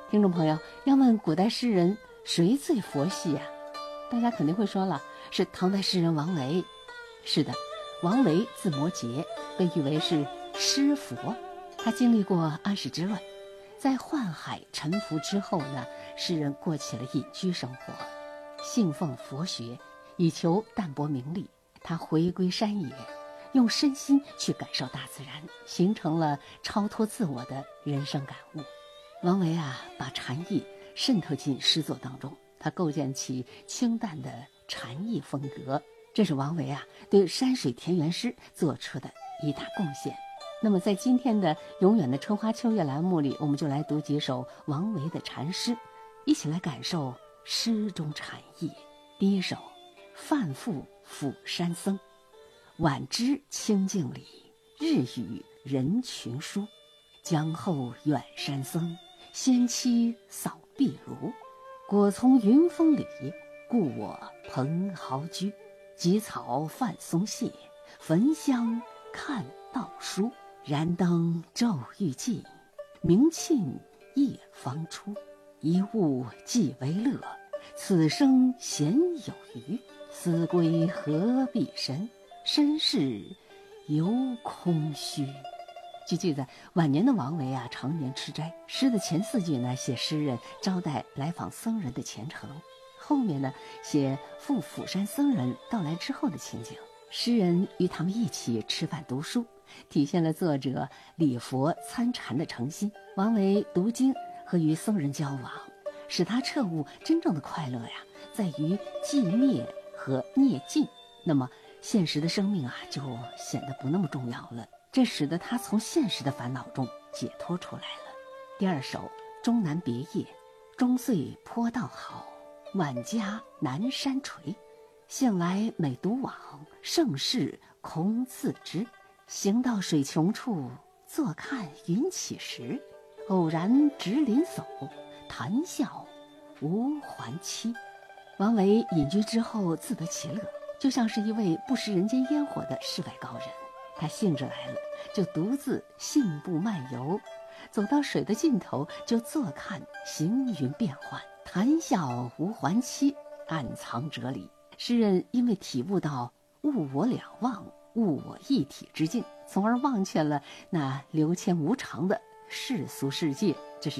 听众朋友，要问古代诗人谁最佛系呀？大家肯定会说了，是唐代诗人王维。是的，王维字摩诘，被誉为是诗佛。他经历过安史之乱，在宦海沉浮之后呢，诗人过起了隐居生活，信奉佛学，以求淡泊名利。他回归山野，用身心去感受大自然，形成了超脱自我的人生感悟。王维把禅意渗透进诗作当中，他构建起清淡的禅意风格，这是王维对山水田园诗做出的一大贡献。那么在今天的永远的春花秋月栏目里，我们就来读几首王维的禅诗，一起来感受诗中禅意。第一首，范复釜山僧。晚知清净里，日与人群殊。江后远山僧，先期扫壁庐。果从云峰里，故我蓬蒿居。集草泛松懈，焚香看道书。燃灯昼欲尽，明磬夜方出。一物既为乐，此生闲有余。思归何必深，身世犹空虚。据记载，晚年的王维常年吃斋。诗的前4句呢，写诗人招待来访僧人的虔诚；后面呢，写赴釜山僧人到来之后的情景。诗人与他们一起吃饭读书，体现了作者礼佛参禅的诚心。王维读经和与僧人交往，使他彻悟真正的快乐在于寂灭和涅尽。那么现实的生命就显得不那么重要了，这使得他从现实的烦恼中解脱出来了。第二首，终南别业。终岁坡道好，晚家南山陲。幸来每独往，盛世空自知。行到水穷处，坐看云起时。偶然值林叟，谈笑无还期。王维隐居之后自得其乐，就像是一位不食人间烟火的世外高人。他兴致来了，就独自信步漫游，走到水的尽头，就坐看行云变幻，谈笑无还期，暗藏哲理。诗人因为体悟到物我两忘，物我一体之境，从而忘却了那流迁无常的世俗世界，这是